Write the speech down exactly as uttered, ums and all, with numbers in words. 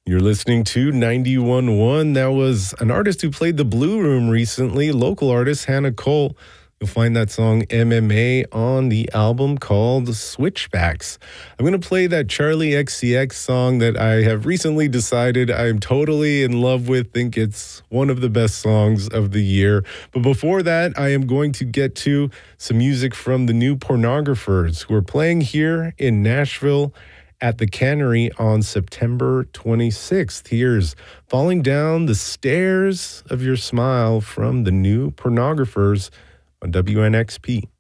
You're listening to ninety-one point one. That was an artist who played the Blue Room recently, local artist Hannah Cole. You'll find that song M M A on the album called Switchbacks. I'm going to play that Charlie X C X song that I have recently decided I'm totally in love with, think it's one of the best songs of the year. But before that, I am going to get to some music from the New Pornographers, who are playing here in Nashville at the Cannery on September twenty-sixth. Here's Falling Down the Stairs of Your Smile from the New Pornographers on W N X P.